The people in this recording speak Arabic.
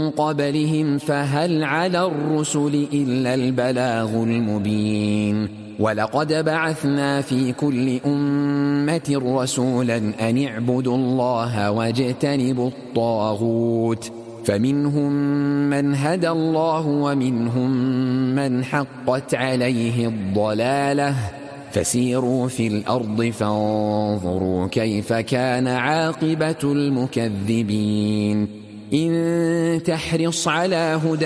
قبلهم فهل على الرسل إلا البلاغ المبين ولقد بعثنا في كل أمة رسولا أن اعبدوا الله واجتنبوا الطاغوت فمنهم من هدى الله ومنهم من حقت عليه الضلالة فسيروا في الأرض فانظروا كيف كان عاقبة المكذبين إن تحرص على هدى